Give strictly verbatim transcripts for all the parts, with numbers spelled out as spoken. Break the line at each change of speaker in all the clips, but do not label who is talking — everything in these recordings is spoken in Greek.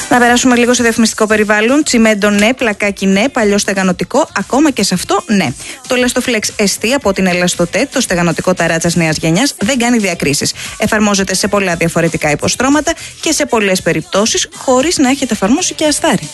Να περάσουμε λίγο σε διαφημιστικό περιβάλλον. Τσιμέντο ναι, πλακάκι ναι, παλιό στεγανοτικό, ακόμα και σε αυτό ναι. Το Elastoflex Εστί από την Ελαστοτέ, το στεγανοτικό ταράτσας νέας γενιάς, δεν κάνει διακρίσεις. Εφαρμόζεται σε πολλά διαφορετικά υποστρώματα και σε πολλές περιπτώσεις, χωρίς να έχετε εφαρμόσει και αστάρι.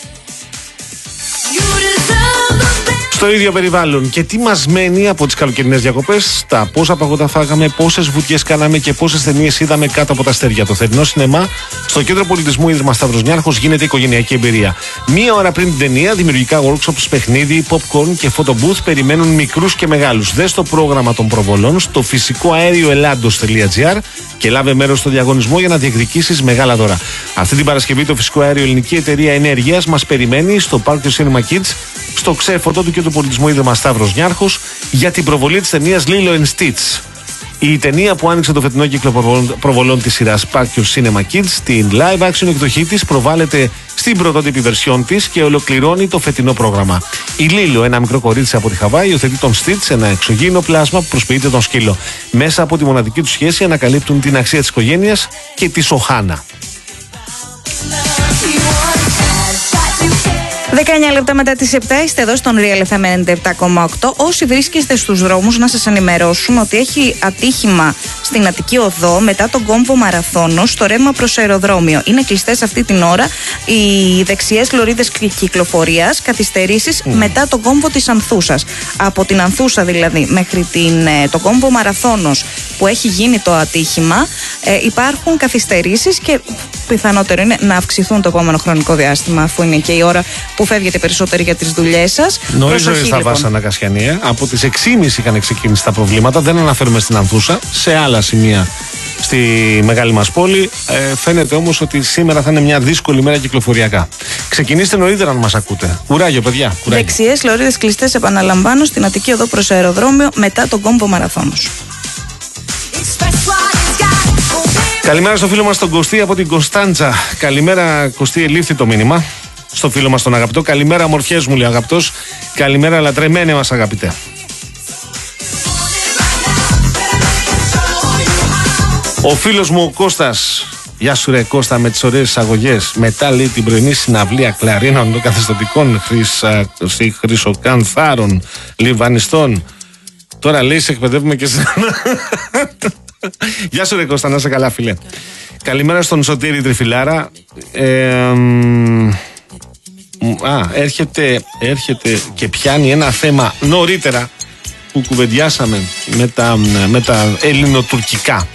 Στο ίδιο περιβάλλον. Και τι μας μένει από τις καλοκαιρινές διακοπές, τα πόσα παγωτά φάγαμε, πόσες βουτιές κάναμε και πόσες ταινίες είδαμε κάτω από τα αστέρια. Το θερινό σινεμά στο Κέντρο Πολιτισμού Ίδρυμα Σταύρος Νιάρχος γίνεται οικογενειακή εμπειρία. Μία ώρα πριν την ταινία, δημιουργικά workshops, παιχνίδι, popcorn και photo booth περιμένουν μικρούς και μεγάλους. Δες το πρόγραμμα των προβολών στο φυσικό αέριο ελλάντος τελεία τζι άρ και λάβε μέρος στο διαγωνισμό για να διεκδικήσεις μεγάλα δώρα. Αυτή την Παρασκευή το φυσικό αέριο ελληνική εταιρεία ενέργειας μας περιμένει στο Park του Cinema Kids, στο ξέφωτο του Κέντρου Πολιτισμού Ίδρυμα Σταύρος Νιάρχος για την προβολή της ταινίας Lilo and Stitch. Η ταινία που άνοιξε το φετινό κύκλο προβολών της σειράς Park του Cinema Kids, την live action εκδοχή της, προβάλλεται στην πρωτότυπη βερσιόν της και ολοκληρώνει το φετινό πρόγραμμα. Η Lilo, ένα μικρό κορίτσι από τη Χαβάη, υιοθετεί τον Stitch, ένα εξωγήινο πλάσμα που προσποιείται τον σκύλο. Μέσα από τη μοναδική του σχέση ανακαλύπτουν την αξία της οικογένειας και τη Σοχάνα.
δεκαεννιά λεπτά μετά τις επτά είστε εδώ στον Real εφ εμ ενενήντα επτά κόμμα οκτώ. Όσοι βρίσκεστε στους δρόμους, να σας ενημερώσουμε ότι έχει ατύχημα στην Αττική Οδό μετά τον κόμβο Μαραθώνος στο ρεύμα προς αεροδρόμιο. Είναι κλειστές αυτή την ώρα οι δεξιές λωρίδες κυκλοφορίας, καθυστερήσεις mm. μετά τον κόμβο της Ανθούσας. Από την Ανθούσα δηλαδή μέχρι την, το κόμβο Μαραθώνος που έχει γίνει το ατύχημα, ε, υπάρχουν καθυστερήσεις και πιθανότερο είναι να αυξηθούν το επόμενο χρονικό διάστημα, αφού είναι και η ώρα που φεύγετε περισσότεροι για τις δουλειές σας.
Νωρίζω στα λοιπόν. Βάσανα Κασιανία. Από τις έξι και μισή είχαν ξεκινήσει τα προβλήματα. Δεν αναφέρουμε στην Ανθούσα. Σε άλλα σημεία στη μεγάλη μας πόλη. Ε, φαίνεται όμως ότι σήμερα θα είναι μια δύσκολη μέρα κυκλοφοριακά. Ξεκινήστε νωρίτερα αν μας ακούτε. Κουράγιο, παιδιά. Κουράγιο.
Δεξιές λωρίδες κλειστές, επαναλαμβάνω, στην Αττική Οδό προς αεροδρόμιο μετά τον κόμβο Μαραθώνος.
Καλημέρα στο φίλο μας τον Κωστή από την Κωνσταντζα. Καλημέρα, Κωστή, ελήφθη το μήνυμα. Στο φίλο μας τον αγαπητό. Καλημέρα, μορφιές μου λέει αγαπητός. Καλημέρα, λατρεμένε μας αγαπητέ. Ο φίλος μου ο Κώστας. Γεια σου ρε Κώστα, με τις ωραίες εισαγωγές. Μετά λέει την πρωινή συναυλία κλαρίνων των καθεστωτικών χρυσα... χρυσοκανθάρων λιβανιστών. Τώρα λέει σε εκπαιδεύουμε και σε... Γεια σου ρε Κώστα, να είσαι καλά φίλε. Καλημέρα στον Σωτήρη Τριφυλάρα. ε, Α, έρχεται, έρχεται και πιάνει ένα θέμα νωρίτερα που κουβεντιάσαμε με τα, με τα ελληνοτουρκικά.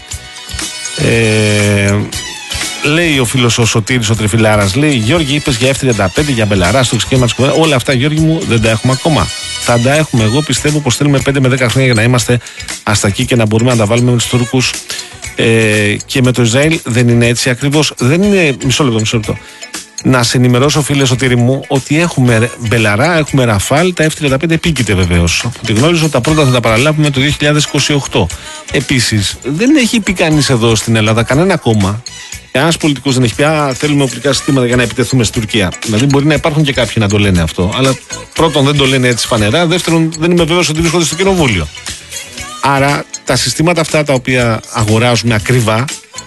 Ε, λέει ο φίλος ο Σωτήρης ο Τριφυλάρας, λέει Γιώργη, είπες για εφ τριάντα πέντε, για Μπελαρά, στο σχήμα της κουβέντας. Όλα αυτά, Γιώργη μου, δεν τα έχουμε ακόμα. Θα τα έχουμε. Εγώ πιστεύω πως θέλουμε πέντε με δέκα χρόνια για να είμαστε αστακοί και να μπορούμε να τα βάλουμε με τους Τούρκους. Ε, και με το Ισραήλ δεν είναι έτσι ακριβώς. Δεν είναι. Μισό λεπτό, μισό λεπτό. Να σε ενημερώσω, φίλε Σωτήρη μου, ότι έχουμε Μπελαρά, έχουμε Ραφάλ, τα εφ τριάντα πέντε επίκειται βεβαίως. Από τη γνώριζα ότι τα πρώτα θα τα παραλάβουμε το δύο χιλιάδες είκοσι οκτώ. Επίσης, δεν έχει πει κανείς εδώ στην Ελλάδα, κανένα κόμμα. Ένας πολιτικός δεν έχει πει, α, θέλουμε οπλικά συστήματα για να επιτεθούμε στην Τουρκία. Δηλαδή, μπορεί να υπάρχουν και κάποιοι να το λένε αυτό. Αλλά πρώτον, δεν το λένε έτσι φανερά. Δεύτερον, δεν είμαι βέβαιος ότι βρίσκονται στο κοινοβούλιο. Άρα, τα συστήματα αυτά τα οποία αγοράζουμε ακριβά,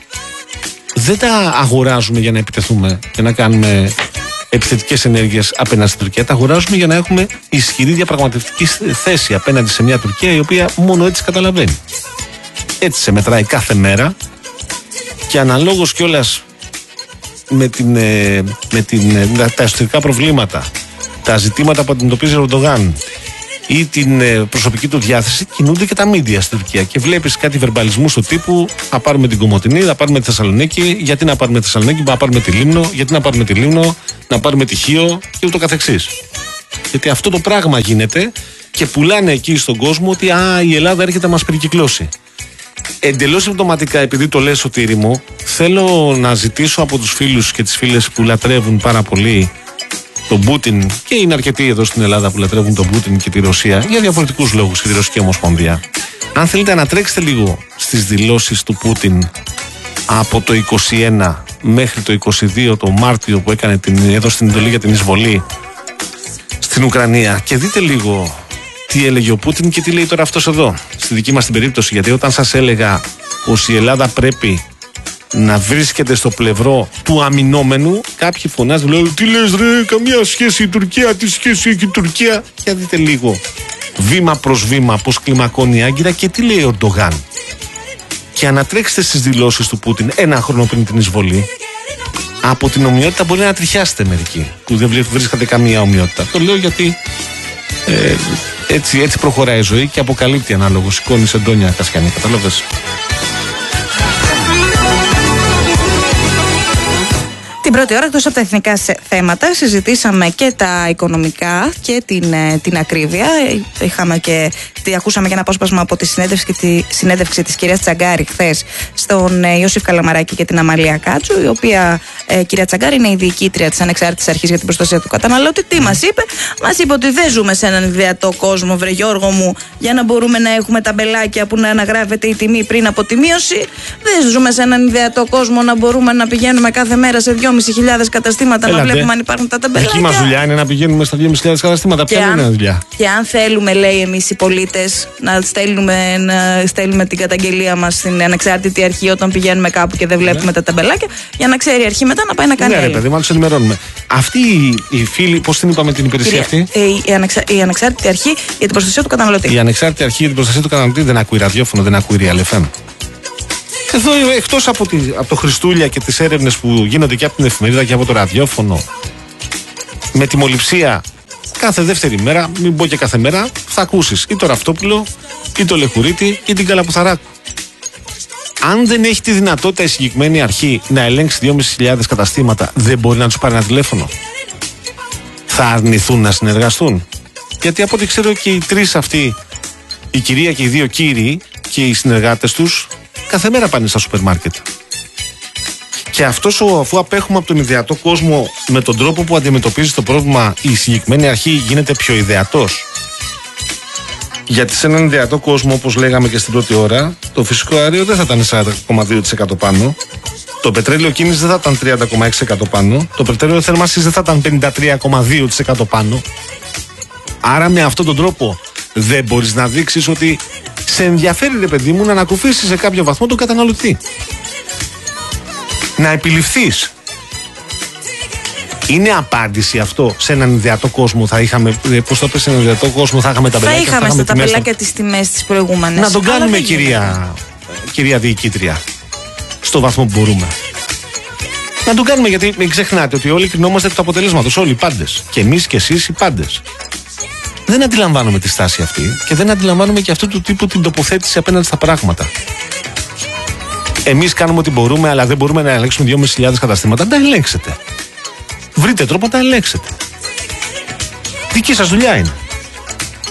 δεν τα αγοράζουμε για να επιτεθούμε και να κάνουμε επιθετικές ενέργειες απέναντι στην Τουρκία. Τα αγοράζουμε για να έχουμε ισχυρή διαπραγματευτική θέση απέναντι σε μια Τουρκία η οποία μόνο έτσι καταλαβαίνει. Έτσι σε μετράει κάθε μέρα και αναλόγως κιόλας με, την, με την, τα εσωτερικά προβλήματα, τα ζητήματα που αντιμετωπίζει ο Ερντογάν ή την προσωπική του διάθεση, κινούνται και τα μίντια στην Τουρκία. Και βλέπεις κάτι βερμπαλισμού του τύπου: θα πάρουμε την Κομοτηνή, θα πάρουμε τη Θεσσαλονίκη. Γιατί να πάρουμε τη Θεσσαλονίκη, να πάρουμε τη Λίμνο, γιατί να πάρουμε τη Λίμνο, να πάρουμε τη Χίο και ούτω καθεξής. Γιατί αυτό το πράγμα γίνεται και πουλάνε εκεί στον κόσμο ότι α, η Ελλάδα έρχεται να μας περικυκλώσει. Εντελώς συμπτωματικά, επειδή το λες Σωτήρη μου, θέλω να ζητήσω από τους φίλους και τις φίλες που λατρεύουν πάρα πολύ τον Πούτιν, και είναι αρκετοί εδώ στην Ελλάδα που λατρεύουν τον Πούτιν και τη Ρωσία για διαφορετικούς λόγους και τη Ρωσική Ομοσπονδία. Αν θέλετε να τρέξετε λίγο στις δηλώσεις του Πούτιν από το είκοσι ένα μέχρι το είκοσι δύο, το Μάρτιο, που έκανε την, έδωσε την εντολή για την εισβολή στην Ουκρανία, και δείτε λίγο τι έλεγε ο Πούτιν και τι λέει τώρα αυτός εδώ, στη δική μας την περίπτωση. Γιατί όταν σας έλεγα πως η Ελλάδα πρέπει να βρίσκεται στο πλευρό του αμυνόμενου, κάποιοι φωνάζουν, λένε τι λες ρε, καμία σχέση η Τουρκία, τι σχέση έχει η Τουρκία. Για δείτε λίγο βήμα προς βήμα πως κλιμακώνει η Άγκυρα και τι λέει ο Ερντογάν. Και ανατρέξτε στις δηλώσεις του Πούτιν ένα χρόνο πριν την εισβολή. Από την ομοιότητα μπορεί να τριχιάσετε μερικοί που δεν βρίσκατε καμία ομοιότητα. Το λέω γιατί ε, έτσι, έτσι προχωράει η ζωή και αποκαλύπτει ανάλογο. Σηκώνει εντόνια Κασιανή, καταλαβες.
Την πρώτη ώρα, εκτός από τα εθνικά θέματα, συζητήσαμε και τα οικονομικά και την, την ακρίβεια. Είχαμε και, ακούσαμε και ένα απόσπασμα από τη συνέντευξη, και τη συνέντευξη της κυρίας Τσαγκάρη χθες στον Ιώσιφ Καλαμαράκη και την Αμαλία Κάτσου, η οποία ε, κυρία Τσαγκάρη είναι η διοικήτρια της Ανεξάρτητης Αρχής για την Προστασία του Καταναλώτη. Τι μας είπε? Μας είπε ότι δεν ζούμε σε έναν ιδεατό κόσμο, βρε Γιώργο μου, για να μπορούμε να έχουμε ταμπελάκια που να αναγράφεται η τιμή πριν από τη μείωση. Δεν ζούμε σε έναν ιδεατό κόσμο να μπορούμε να πηγαίνουμε κάθε μέρα σε δυόμισι χιλιάδες καταστήματα. Έλατε. Να βλέπουμε αν υπάρχουν τα ταμπελάκια.
Δική μας δουλειά είναι να πηγαίνουμε στα δυόμισι χιλιάδες καταστήματα. Ποια είναι η δουλειά?
Και αν θέλουμε, λέει, εμείς οι πολίτες να στέλνουμε, να στέλνουμε την καταγγελία μας στην Ανεξάρτητη Αρχή όταν πηγαίνουμε κάπου και δεν βλέπουμε ναι. τα ταμπελάκια, για να ξέρει η αρχή μετά να πάει να κάνει.
Ναι, ρε παιδί, μα τους ενημερώνουμε. Αυτοί οι φίλοι, πώς την είπαμε την υπηρεσία
Κυρία,
αυτή?
Η, η, ανεξα, η Ανεξάρτητη Αρχή για την Προστασία του Καταναλωτή.
Η Ανεξάρτητη Αρχή για την Προστασία του Καταναλωτή δεν ακούει ραδιόφωνο, δεν ακούει Real εφ εμ. Εδώ, εκτός από, τη, από το Χριστούλια και τις έρευνες που γίνονται και από την εφημερίδα και από το ραδιόφωνο, με τιμοληψία κάθε δεύτερη μέρα, μην πω και κάθε μέρα, θα ακούσεις ή το Ραυτόπουλο, ή το Λεχουρίτη, ή την Καλαποθαράκου. Αν δεν έχει τη δυνατότητα η συγκεκριμένη αρχή να ελέγξει δυόμισι χιλιάδες καταστήματα, δεν μπορεί να τους πάρει ένα τηλέφωνο. Θα αρνηθούν να συνεργαστούν. Γιατί από ό,τι ξέρω και οι τρεις αυτοί, η κυρία και οι δύο κύριοι και οι συνεργάτες τους, κάθε μέρα πάνε στα σούπερ μάρκετ. Και αυτός, αφού απέχουμε από τον ιδεατό κόσμο, με τον τρόπο που αντιμετωπίζει το πρόβλημα η συγκεκριμένη αρχή γίνεται πιο ιδεατός. Γιατί σε έναν ιδεατό κόσμο, όπως λέγαμε και στην πρώτη ώρα, το φυσικό αέριο δεν θα ήταν σαράντα κόμμα δύο τοις εκατό πάνω, το πετρέλαιο κίνησης δεν θα ήταν τριάντα κόμμα έξι τοις εκατό πάνω, το πετρέλαιο θέρμανσης δεν θα ήταν πενήντα τρία κόμμα δύο τοις εκατό πάνω. Άρα με αυτόν τον τρόπο δεν μπορείς να δείξεις ότι σε ενδιαφέρει, ρε παιδί μου, να ανακουφίσεις σε κάποιο βαθμό τον καταναλωτή. Να επιληφθείς. Είναι απάντηση αυτό? Σε έναν ιδεατό κόσμο θα είχαμε, πώς το πες, σε έναν ιδεατό κόσμο θα είχαμε τα μπελάκια.
Θα είχαμε στα ταμπελάκια τις τιμές τις προηγούμενες.
Να τον κάνουμε, κυρία, κυρία διοικήτρια, στο βαθμό που μπορούμε. Να τον κάνουμε, γιατί μην ξεχνάτε ότι όλοι κρινόμαστε εκ του αποτελέσματος. Όλοι οι πάντες. Και εμείς και εσείς οι πάντες. Δεν αντιλαμβάνομαι τη στάση αυτή και δεν αντιλαμβάνομαι και αυτού του τύπου την τοποθέτηση απέναντι στα πράγματα. Εμείς κάνουμε ό,τι μπορούμε, αλλά δεν μπορούμε να ελέγξουμε δυόμισι χιλιάδες καταστήματα. Τα ελέγξετε. Βρείτε τρόπο να τα ελέγξετε. Δική σας δουλειά είναι.